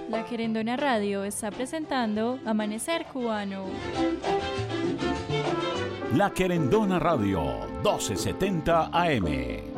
La Querendona Radio está presentando Amanecer Cubano. La Querendona Radio, 1270 AM.